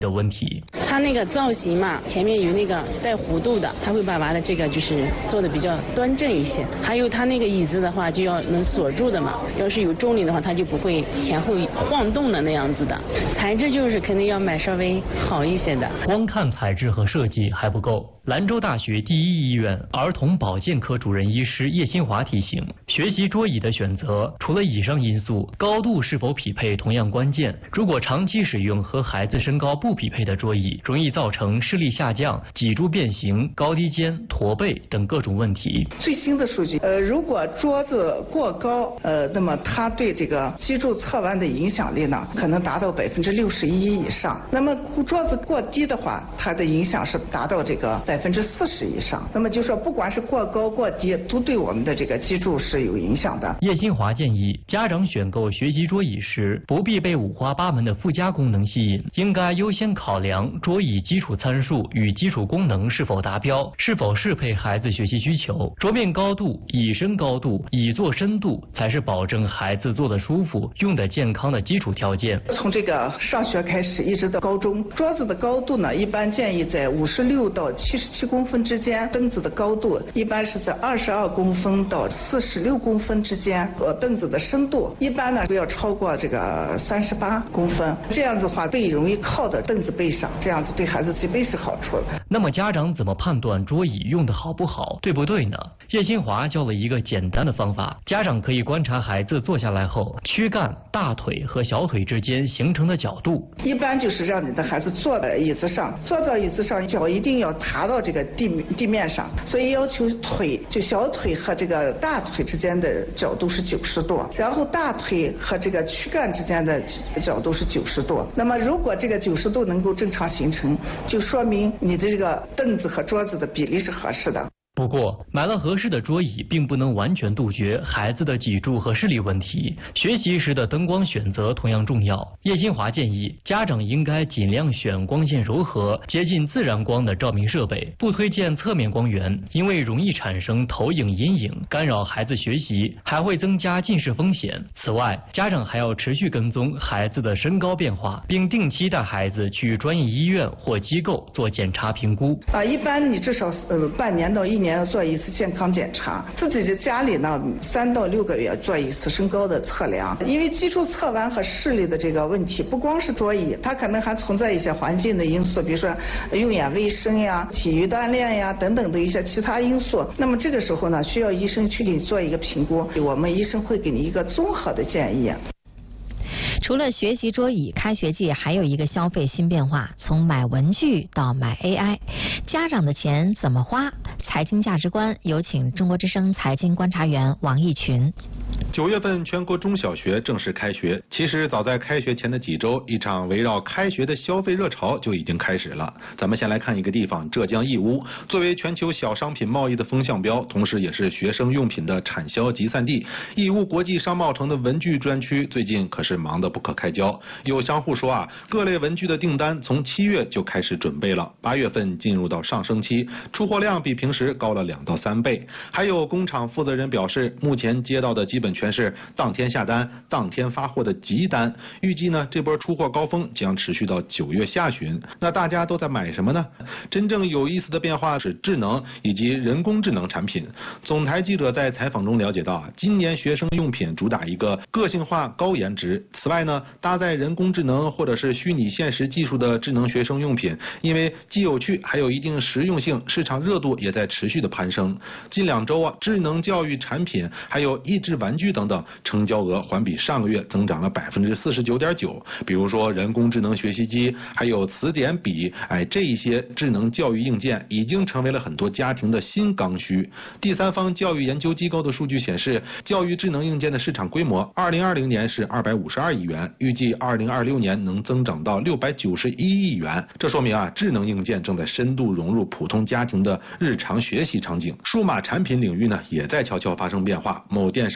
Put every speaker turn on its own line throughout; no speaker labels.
的问题。
它那个造型嘛，前面有那个带弧度的，它会把的这个就是做的比较端正一些。还有它那个椅子的话，就要能锁住的嘛，要是有重力的话，它就不会前后晃动的那样子的。材质就是肯定要买稍微好一些的。
光看材质和设计还不够。兰州大学第一医院儿童保健科主任医师叶新华提醒，学习桌椅的选择，除了以上因素，高度是否匹配同样关键。如果长期使用和孩子身高不匹配的桌椅，容易造成视力下降、脊柱变形、高低肩、驼背等各种问题。
最新的数据，如果桌子过高，那么它对这个脊柱侧弯的影响力呢，可能达到61%以上。那么桌子过低的话，它的影响是达到这个40%以上。那么就说，不管是过高过低，都对我们的这个脊柱是有影响的。
叶新华建议，家长选购学习桌椅时，不必被五花八门的附加功能吸引，应该优先考量桌椅基础参数与基础功能是否达标，是否适配孩子学习需求。桌面高度、椅身高度、椅座深度才是保证孩子坐得舒服、用得健康的基础条件。
从这个上学开始，一直到高中，桌子的高度呢，一般建议在56到77公分之间，凳子的高度一般是在22公分到46公分之间，凳子的深度一般呢不要超过这个38公分，这样子的话背容易靠到凳子背上，这样子对孩子脊背是好处的。
那么家长怎么判断桌椅用的好不好，对不对呢？叶新华教了一个简单的方法，家长可以观察孩子坐下来后，躯干、大腿和小腿之间形成的角度。
一般就是让你的孩子坐在椅子上，坐到椅子上，脚一定要踏到这个地面上，所以要求就小腿和这个大腿之间的角度是90度，然后大腿和这个躯干之间的角度是90度。那么如果这个90度能够正常形成，就说明你的这个凳子和桌子的比例是合适的。
不过，买了合适的桌椅并不能完全杜绝孩子的脊柱和视力问题。学习时的灯光选择同样重要。叶新华建议，家长应该尽量选光线柔和、接近自然光的照明设备，不推荐侧面光源，因为容易产生投影阴影，干扰孩子学习，还会增加近视风险。此外，家长还要持续跟踪孩子的身高变化，并定期带孩子去专业医院或机构做检查评估。
一般你至少半年到1年要做一次健康检查，自己的家里呢3到6个月做一次身高的测量。因为脊柱侧弯和视力的这个问题，不光是桌椅，它可能还存在一些环境的因素，比如说用眼卫生呀、体育锻炼呀等等的一些其他因素。那么这个时候呢，需要医生去给你做一个评估，我们医生会给你一个综合的建议。
除了学习桌椅，开学季还有一个消费新变化，从买文具到买 AI， 家长的钱怎么花？财经价值观，有请中国之声财经观察员王毅群。
9月份全国中小学正式开学，其实早在开学前的几周，一场围绕开学的消费热潮就已经开始了。咱们先来看一个地方，浙江义乌，作为全球小商品贸易的风向标，同时也是学生用品的产销集散地，义乌国际商贸城的文具专区最近可是忙得不可开交。有商户说各类文具的订单从7月就开始准备了，8月份进入到上升期，出货量比平时高了2到3倍。还有工厂负责人表示，目前接到的基本全是当天下单、当天发货的急单，预计呢这波出货高峰将持续到9月下旬。那大家都在买什么呢？真正有意思的变化是智能以及人工智能产品。总台记者在采访中了解到今年学生用品主打一个个性化、高颜值。此外呢，搭载人工智能或者是虚拟现实技术的智能学生用品，因为既有趣还有一定实用性，市场热度也在持续的攀升。近2周智能教育产品还有益智玩具等等，成交额环比上个月增长了49.9%。比如说人工智能学习机，还有词典笔，这一些智能教育硬件已经成为了很多家庭的新刚需。第三方教育研究机构的数据显示，教育智能硬件的市场规模2020年是252亿元，预计2026年能增长到691亿元。这说明智能硬件正在深度融入普通家庭的日常学习场景。数码产品领域呢，也在悄悄发生变化。某电商平台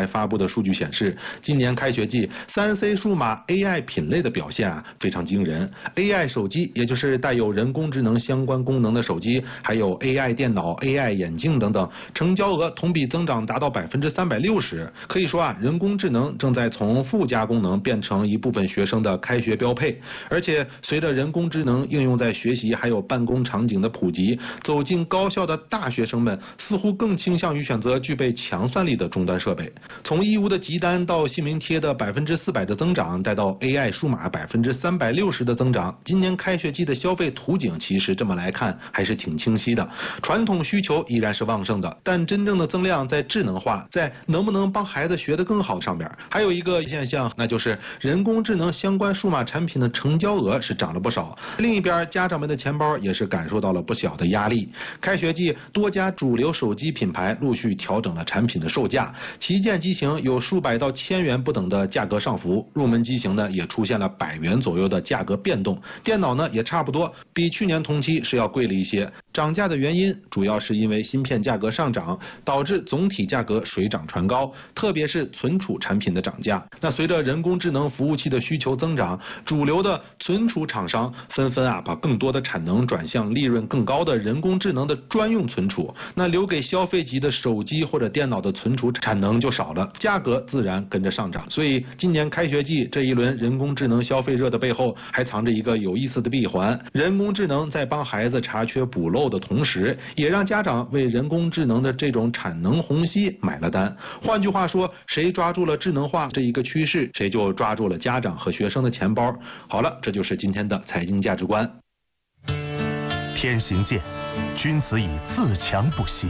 台发布的数据显示，今年开学季3C 数码 AI 品类的表现非常惊人。AI 手机，也就是带有人工智能相关功能的手机，还有 AI 电脑、AI 眼镜等等，成交额同比增长达到360%。可以说人工智能正在从附加功能变成一部分学生的开学标配。而且随着人工智能应用在学习还有办公场景的普及，走进高校的大学生们似乎更倾向于选择具备强算力的终端设备。从义乌的集单到姓名贴的400%的增长，再到 AI 数码360%的增长，今年开学季的消费图景其实这么来看还是挺清晰的。传统需求依然是旺盛的，但真正的增量在智能化，在能不能帮孩子学得更好上面。还有一个现象，那就是人工智能相关数码产品的成交额是涨了不少。另一边，家长们的钱包也是感受到了不小的压力。开学季，多家主流手机品牌陆续调整了产品的售价，旗舰机型有数百到1000元不等的价格上浮，入门机型呢也出现了100元左右的价格变动。电脑呢也差不多，比去年同期是要贵了一些。涨价的原因主要是因为芯片价格上涨，导致总体价格水涨船高，特别是存储产品的涨价。那随着人工智能服务器的需求增长，主流的存储厂商纷纷把更多的产能转向利润更高的人工智能的专用存储，那留给消费级的手机或者电脑的存储产能就少了，价格自然跟着上涨。所以今年开学季这一轮人工智能消费热的背后还藏着一个有意思的闭环，人工智能在帮孩子查缺补漏的同时，也让家长为人工智能的这种产能虹吸买了单。换句话说，谁抓住了智能化这一个趋势，谁就抓住了家长和学生的钱包。好了，这就是今天的财经价值观。
天行健，君子以自强不息。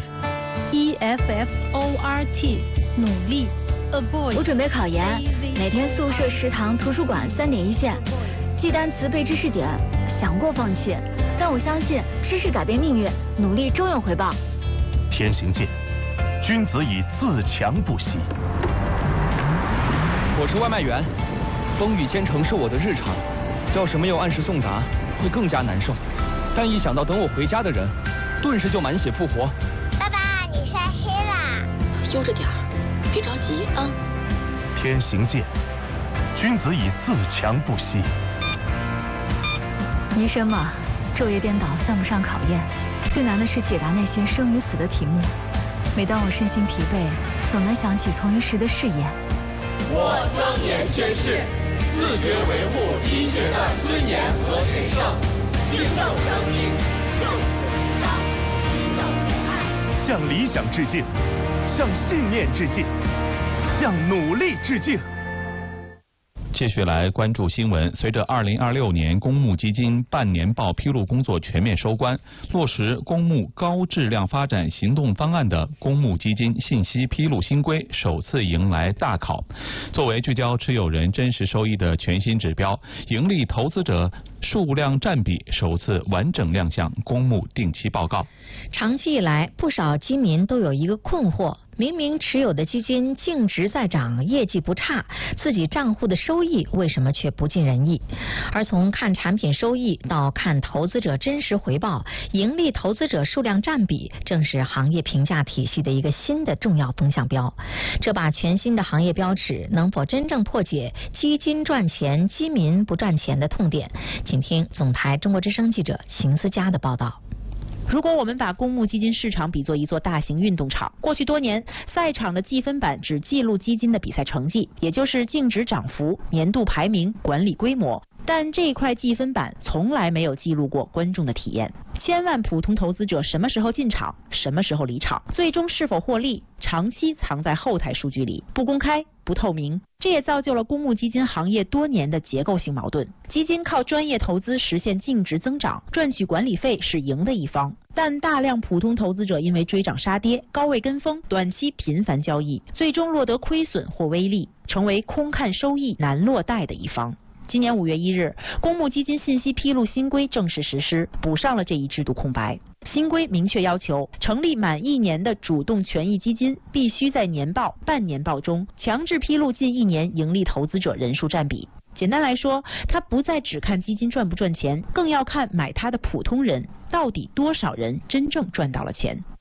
EFFORT 努力 Avoid。
我准备考研，每天宿舍、食堂、图书馆3点一线，记单词背知识点，想过放弃，但我相信知识改变命运，努力终有回报。
天行健，君子以自强不息。
我是外卖员，风雨兼程是我的日常，要是没有按时送达，会更加难受。但一想到等我回家的人，顿时就满血复活。
爸爸，你晒黑啦！
悠着点儿，别着急啊。
天行健，君子以自强不息。
医生嘛，昼夜颠倒算不上考验，最难的是解答那些生与死的题目。每当我身心疲惫，总能想起从医时的誓言。
我庄严宣誓，自觉维护医学的尊严和神圣，敬重生命，就此一生，一生无爱。
向理想致敬，向信念致敬，向努力致敬。
继续来关注新闻。随着2026年公募基金半年报披露工作全面收官，落实公募高质量发展行动方案的公募基金信息披露新规首次迎来大考。作为聚焦持有人真实收益的全新指标，盈利投资者数量占比首次完整亮相公募定期报告。
长期以来，不少基民都有一个困惑。明明持有的基金净值在涨，业绩不差，自己账户的收益为什么却不尽人意？而从看产品收益到看投资者真实回报，盈利投资者数量占比正是行业评价体系的一个新的重要风向标。这把全新的行业标尺能否真正破解基金赚钱、基民不赚钱的痛点？请听总台中国之声记者邢思佳的报道。
如果我们把公募基金市场比作一座大型运动场，过去多年，赛场的计分板只记录基金的比赛成绩，也就是净值涨幅、年度排名、管理规模。但这块计分板从来没有记录过观众的体验。千万普通投资者什么时候进场，什么时候离场，最终是否获利，长期藏在后台数据里，不公开、不透明。这也造就了公募基金行业多年的结构性矛盾。基金靠专业投资实现净值增长，赚取管理费是赢的一方，但大量普通投资者因为追涨杀跌、高位跟风、短期频繁交易，最终落得亏损或微利，成为空看收益难落袋的一方。今年5月1日，公募基金信息披露新规正式实施，补上了这一制度空白。新规明确要求，成立满1年的主动权益基金必须在年报、半年报中强制披露近1年盈利投资者人数占比。简单来说，它不再只看基金赚不赚钱，更要看买它的普通人到底多少人真正赚到了钱。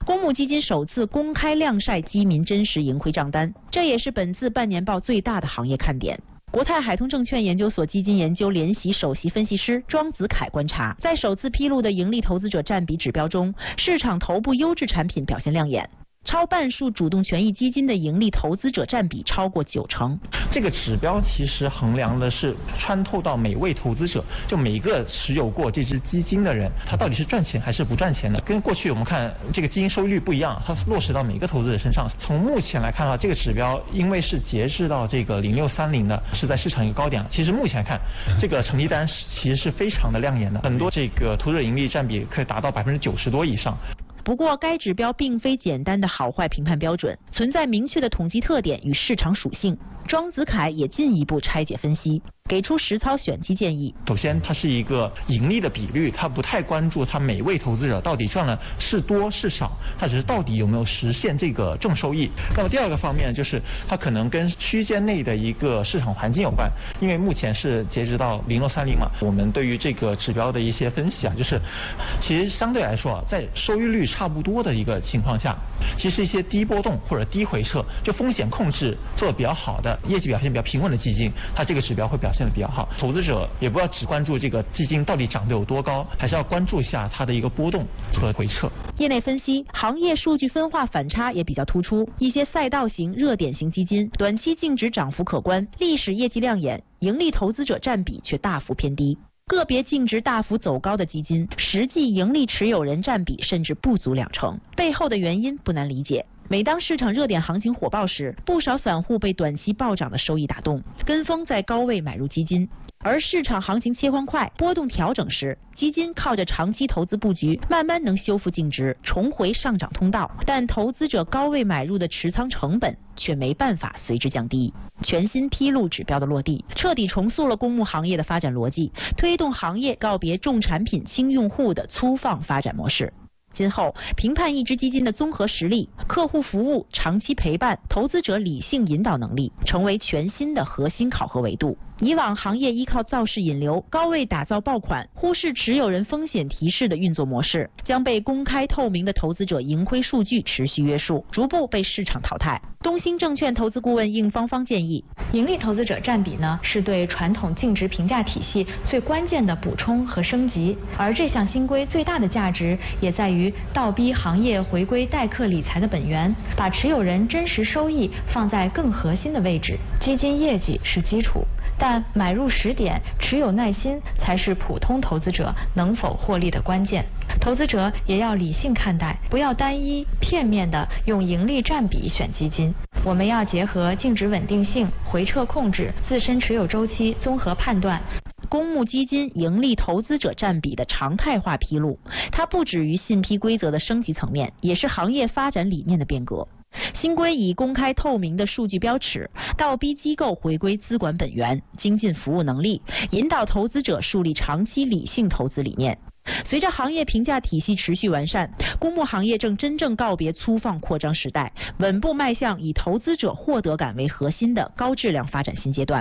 公募基金首次公开亮晒基民真实盈亏账单，这也是本次半年报最大的行业看点。国泰海通证券研究所基金研究联席首席分析师庄子凯观察，在首次披露的盈利投资者占比指标中，市场头部优质产品表现亮眼。超半数主动权益基金的盈利投资者占比超过90%。
这个指标其实衡量的是穿透到每位投资者，就每个持有过这支基金的人，他到底是赚钱还是不赚钱的。跟过去我们看这个基金收益率不一样，它落实到每个投资者身上。从目前来看这个指标因为是截至到这个0630的，是在市场一个高点。其实目前看这个成绩单其实是非常的亮眼的，很多这个投资者盈利占比可以达到90%多以上。
不过，该指标并非简单的好坏评判标准，存在明确的统计特点与市场属性。庄子凯也进一步拆解分析，给出实操选基建议。
首先，它是一个盈利的比率，它不太关注它每位投资者到底赚了是多是少，它只是到底有没有实现这个正收益。那么第二个方面就是它可能跟区间内的一个市场环境有关，因为目前是截止到0630嘛，我们对于这个指标的一些分析就是其实相对来说在收益率差不多的一个情况下，其实一些低波动或者低回撤，就风险控制做得比较好的，业绩表现比较平稳的基金，它这个指标会表现得比较好。投资者也不要只关注这个基金到底涨得有多高，还是要关注一下它的一个波动和回撤。
业内分析，行业数据分化反差也比较突出，一些赛道型、热点型基金短期净值涨幅可观，历史业绩亮眼，盈利投资者占比却大幅偏低。个别净值大幅走高的基金，实际盈利持有人占比甚至不足20%，背后的原因不难理解。每当市场热点行情火爆时，不少散户被短期暴涨的收益打动，跟风在高位买入基金。而市场行情切换快、波动调整时，基金靠着长期投资布局，慢慢能修复净值，重回上涨通道。但投资者高位买入的持仓成本却没办法随之降低。全新披露指标的落地，彻底重塑了公募行业的发展逻辑，推动行业告别重产品轻用户的粗放发展模式。今后评判一只基金的综合实力、客户服务、长期陪伴、投资者理性引导能力，成为全新的核心考核维度。以往行业依靠造势引流、高位打造爆款，忽视持有人风险提示的运作模式，将被公开透明的投资者盈亏数据持续约束，逐步被市场淘汰。东兴证券投资顾问应芳芳建议，
盈利投资者占比呢，是对传统净值评价体系最关键的补充和升级，而这项新规最大的价值也在于倒逼行业回归代客理财的本源，把持有人真实收益放在更核心的位置。基金业绩是基础，但买入时点、持有耐心才是普通投资者能否获利的关键。投资者也要理性看待，不要单一片面的用盈利占比选基金。我们要结合净值稳定性、回撤控制、自身持有周期综合判断。
公募基金盈利投资者占比的常态化披露，它不止于信批规则的升级层面，也是行业发展理念的变革。新规以公开透明的数据标尺，倒逼机构回归资管本源，精进服务能力，引导投资者树立长期理性投资理念。随着行业评价体系持续完善，公募行业正真正告别粗放扩张时代，稳步迈向以投资者获得感为核心的高质量发展新阶段。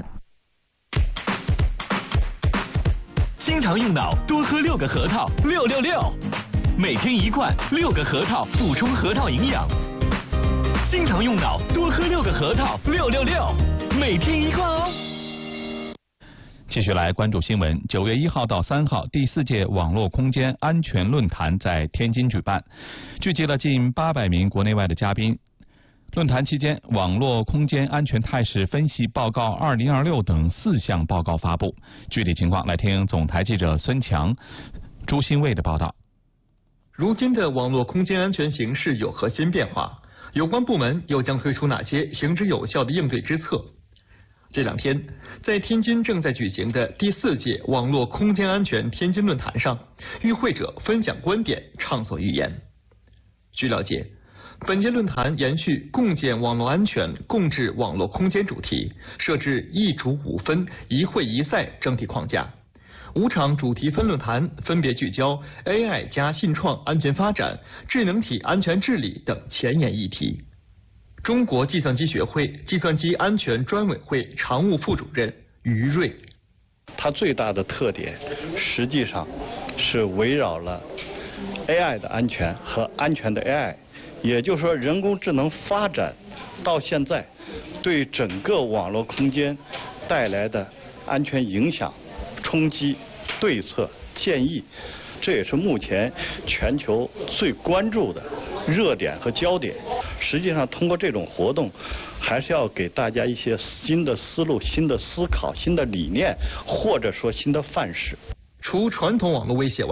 经常用脑，多喝6个核桃，666，每天1罐，6个核桃补充核桃营养。经常用脑，多喝6个核桃，666，每天1罐哦。
继续来关注新闻。9月1号到3号，第4届网络空间安全论坛在天津举办，聚集了近800名国内外的嘉宾。论坛期间，网络空间安全态势分析报告2026等4项报告发布。具体情况来听总台记者孙强、朱新卫的报道。
如今的网络空间安全形势有何新变化？有关部门又将推出哪些行之有效的应对之策？这2天，在天津正在举行的第4届网络空间安全天津论坛上，与会者分享观点，畅所欲言。据了解，本届论坛延续共建网络安全、共治网络空间主题，设置1主5分、1会1赛整体框架。5场主题分论坛分别聚焦 AI 加信创安全发展、智能体安全治理等前沿议题。中国计算机学会计算机安全专委会常务副主任于瑞，
它最大的特点实际上是围绕了 AI 的安全和安全的 AI
也就是说，人工智能发展到现在，对整个网络空间带来的安全影响、冲击、对策、建议，这也是目前全球最关注的热点和焦点。实际上，通过这种活动，还是要给大家一些新的思路、新的思考、新的理念，或者说新的范式。
除传统网络威胁外，